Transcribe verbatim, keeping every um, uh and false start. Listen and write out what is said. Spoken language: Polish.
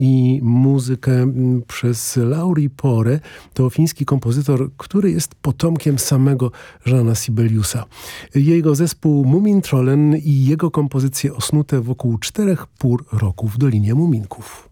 i muzykę przez Lauri Pore. To fiński kompozytor, który jest potomkiem samego Jeana Sibeliusa. Jego zespół Mumintrollen i jego kompozycje osnute wokół czterech pór roku w Dolinie Muminków.